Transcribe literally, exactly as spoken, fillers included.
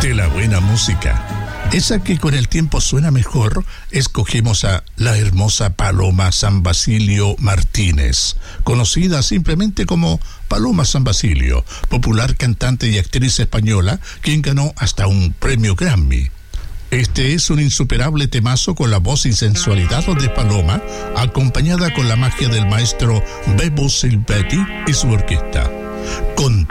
de la buena música, esa que con el tiempo suena mejor, escogemos a la hermosa Paloma San Basilio Martínez, conocida simplemente como Paloma San Basilio, popular cantante y actriz española, quien ganó hasta un premio Grammy. Este es un insuperable temazo con la voz y sensualidad de Paloma, acompañada con la magia del maestro Bebo Silvetti y su orquesta. Con